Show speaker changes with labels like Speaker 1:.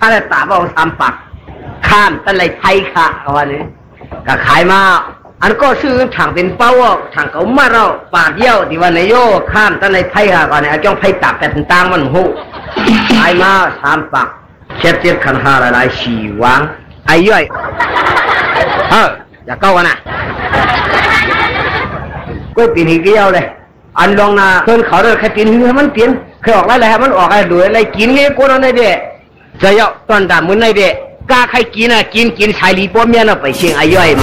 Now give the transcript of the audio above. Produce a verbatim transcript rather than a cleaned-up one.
Speaker 1: ถ้าได้ตาเอาสามปักข้ามตะไลไทยค่ะวันนี้ก็ขายมาอันก็ซื้อถังเป็นเป้าถังเขามาเราปาดเยี่ยวที่วันนี้โยข้ามตะไลไทยค่ะก่อนเนี่ยจ้องไผ่ตับแต่ต่างมันหูขายมาสามปักเช็ดเจ็ดขันห้าหลายสี่วางไอ้ย่อยเอออย่าเก้ากันนะก็ตีนี้เกี่ยวเลยอันลองนาเพิ่นเขาเลยแค่ตีนี้ให้มันเปลี่ยนเคยออกอะไรให้มันออกอะไรดูอะไรกินเงี้ยกูนั่นเลยเด็กจะเยาะตอนดำมือในเด็กกล้าใครกินอ่ะกินกินชายลีป้อมเมียน่ะไปเชียงไอ้ย่อย